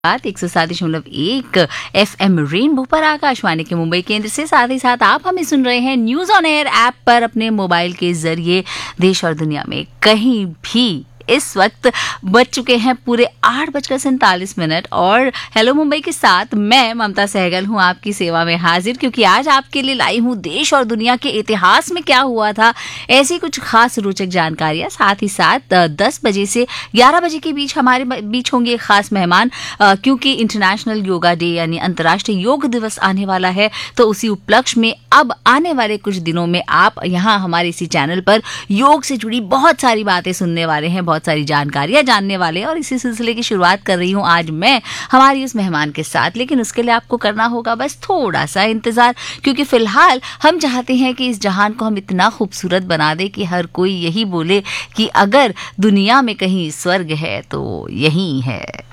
107.1 FM rainbow पर आकाशवाणी के मुंबई केंद्र से, साथ ही साथ आप हमें सुन रहे हैं न्यूज ऑन एयर ऐप पर अपने मोबाइल के जरिए देश और दुनिया में कहीं भी। इस वक्त बज चुके हैं पूरे 8:47 और हेलो मुंबई के साथ मैं ममता सहगल हूं आपकी सेवा में हाजिर, क्योंकि आज आपके लिए लाई हूं देश और दुनिया के इतिहास में क्या हुआ था, ऐसी कुछ खास रोचक जानकारियां। साथ ही साथ 10 बजे से 11 बजे के बीच हमारे बीच होंगे खास मेहमान, क्योंकि इंटरनेशनल योगा डे यानी अंतर्राष्ट्रीय योग दिवस आने वाला है। तो उसी उपलक्ष्य में अब आने वाले कुछ दिनों में आप यहाँ हमारे इसी चैनल पर योग से जुड़ी बहुत सारी बातें सुनने वाले हैं, बहुत सारी जानकारियां जानने वाले हैं। और इसी सिलसिले की शुरुआत कर रही हूं आज मैं हमारी उस मेहमान के साथ, लेकिन उसके लिए आपको करना होगा बस थोड़ा सा इंतजार, क्योंकि फिलहाल हम चाहते हैं कि इस जहान को हम इतना खूबसूरत बना दें कि हर कोई यही बोले कि अगर दुनिया में कहीं स्वर्ग है तो यही है।